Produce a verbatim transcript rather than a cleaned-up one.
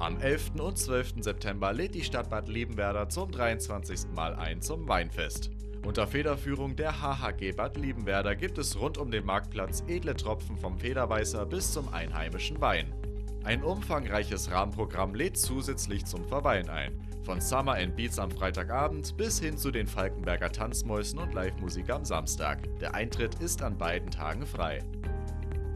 Am elften und zwölften September lädt die Stadt Bad Liebenwerda zum dreiundzwanzigsten Mal ein zum Weinfest. Unter Federführung der H H G Bad Liebenwerda gibt es rund um den Marktplatz edle Tropfen vom Federweißer bis zum einheimischen Wein. Ein umfangreiches Rahmenprogramm lädt zusätzlich zum Verweilen ein. Von Summer and Beats am Freitagabend bis hin zu den Falkenberger Tanzmäusen und Live-Musik am Samstag. Der Eintritt ist an beiden Tagen frei.